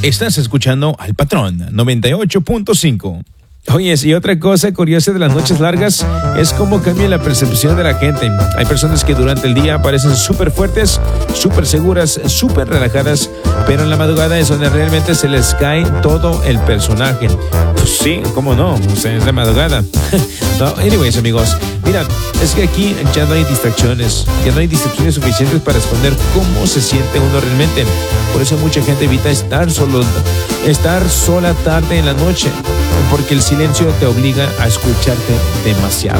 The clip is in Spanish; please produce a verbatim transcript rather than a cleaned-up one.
Estás escuchando al Patrón noventa y ocho punto cinco. Oye, y otra cosa curiosa de las noches largas es cómo cambia la percepción de la gente. Hay personas que durante el día parecen súper fuertes, súper seguras, súper relajadas, pero en la madrugada es donde realmente se les cae todo el personaje. Pues sí, cómo no, o sea, es la madrugada. No, anyways, amigos, mira, es que aquí ya no hay distracciones, ya no hay distracciones suficientes para esconder cómo se siente uno realmente. Por eso mucha gente evita estar solo, estar sola tarde en la noche, porque el silencio te obliga a escucharte demasiado.